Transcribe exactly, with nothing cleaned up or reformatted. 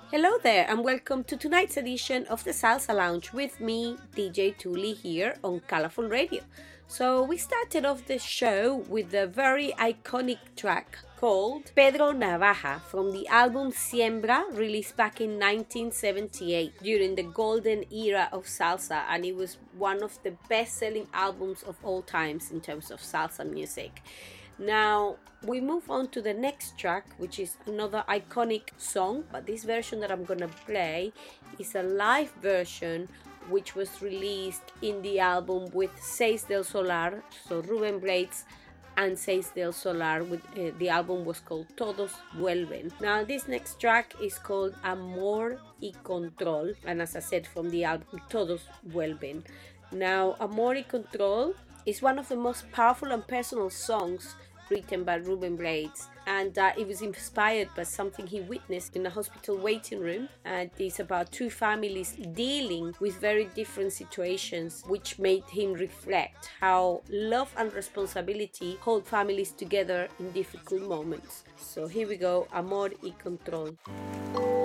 Hello there and welcome to tonight's edition of the Salsa Lounge with me, D J Tuli, here on Colorful Radio. So we started off the show with a very iconic track called Pedro Navaja from the album Siembra, released back in nineteen seventy-eight during the golden era of salsa, and it was one of the best-selling albums of all times in terms of salsa music. Now we move on to the next track, which is another iconic song, but this version that I'm gonna play is a live version which was released in the album with Seis del Solar, so Rubén Blades and Seis del Solar. With uh, the album was called Todos Vuelven. Now this next track is called Amor y Control, and as I said, from the album Todos Vuelven. Now Amor y Control is one of the most powerful and personal songs written by Rubén Blades, and uh, it was inspired by something he witnessed in a hospital waiting room, and it's about two families dealing with very different situations, which made him reflect how love and responsibility hold families together in difficult moments. So here we go, Amor y Control.